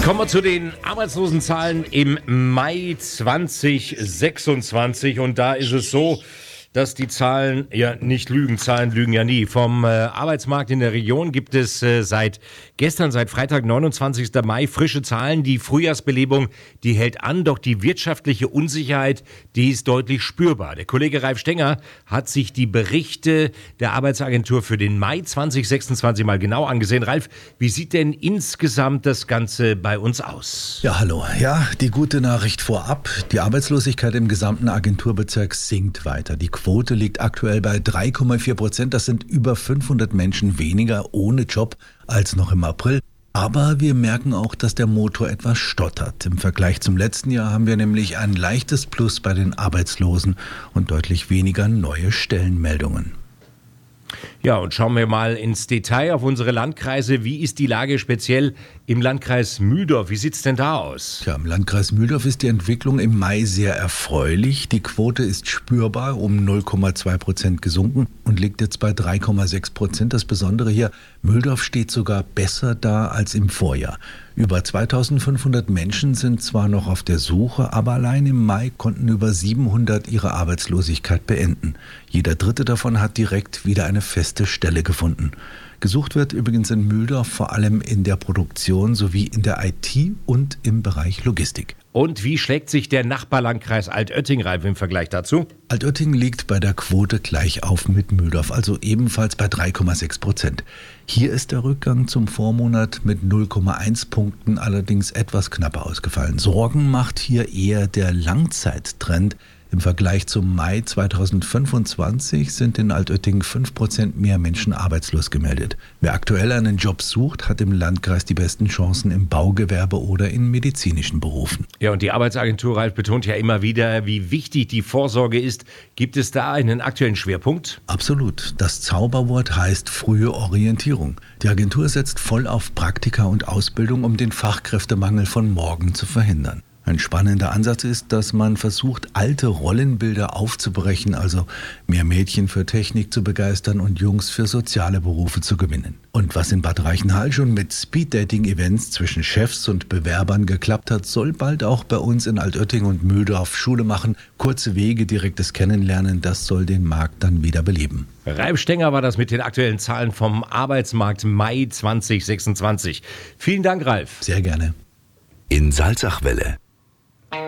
Kommen wir zu den Arbeitslosenzahlen im Mai 2026 und da ist es so, dass die Zahlen ja nicht lügen. Zahlen lügen ja nie. Vom Arbeitsmarkt in der Region gibt es seit Freitag, 29. Mai, frische Zahlen. Die Frühjahrsbelebung, die hält an, doch die wirtschaftliche Unsicherheit, die ist deutlich spürbar. Der Kollege Ralf Stenger hat sich die Berichte der Arbeitsagentur für den Mai 2026 mal genau angesehen. Ralf, wie sieht denn insgesamt das Ganze bei uns aus? Ja, hallo. Ja, die gute Nachricht vorab. Die Arbeitslosigkeit im gesamten Agenturbezirk sinkt weiter. Die Quote liegt aktuell bei 3,4%. Das sind über 500 Menschen weniger ohne Job als noch im April. Aber wir merken auch, dass der Motor etwas stottert. Im Vergleich zum letzten Jahr haben wir nämlich ein leichtes Plus bei den Arbeitslosen und deutlich weniger neue Stellenmeldungen. Ja, und schauen wir mal ins Detail auf unsere Landkreise. Wie ist die Lage speziell im Landkreis Mühldorf? Wie sieht's denn da aus? Ja, im Landkreis Mühldorf ist die Entwicklung im Mai sehr erfreulich. Die Quote ist spürbar um 0,2% gesunken und liegt jetzt bei 3,6%. Das Besondere hier, Mühldorf steht sogar besser da als im Vorjahr. Über 2500 Menschen sind zwar noch auf der Suche, aber allein im Mai konnten über 700 ihre Arbeitslosigkeit beenden. Jeder Dritte davon hat direkt wieder eine feste Stelle gefunden. Gesucht wird übrigens in Mühldorf vor allem in der Produktion sowie in der IT und im Bereich Logistik. Und wie schlägt sich der Nachbarlandkreis Altötting, Ralf, im Vergleich dazu? Altötting liegt bei der Quote gleich auf mit Mühldorf, also ebenfalls bei 3,6%. Hier ist der Rückgang zum Vormonat mit 0,1 Punkten allerdings etwas knapper ausgefallen. Sorgen macht hier eher der Langzeittrend. Im Vergleich zum Mai 2025 sind in Altötting 5% mehr Menschen arbeitslos gemeldet. Wer aktuell einen Job sucht, hat im Landkreis die besten Chancen im Baugewerbe oder in medizinischen Berufen. Ja, und die Arbeitsagentur, Ralf, betont ja immer wieder, wie wichtig die Vorsorge ist. Gibt es da einen aktuellen Schwerpunkt? Absolut. Das Zauberwort heißt frühe Orientierung. Die Agentur setzt voll auf Praktika und Ausbildung, um den Fachkräftemangel von morgen zu verhindern. Ein spannender Ansatz ist, dass man versucht, alte Rollenbilder aufzubrechen, also mehr Mädchen für Technik zu begeistern und Jungs für soziale Berufe zu gewinnen. Und was in Bad Reichenhall schon mit Speed-Dating-Events zwischen Chefs und Bewerbern geklappt hat, soll bald auch bei uns in Altötting und Mühldorf Schule machen. Kurze Wege, direktes Kennenlernen, das soll den Markt dann wieder beleben. Ralf Stenger war das mit den aktuellen Zahlen vom Arbeitsmarkt Mai 2026. Vielen Dank, Ralf. Sehr gerne. In Salzachwelle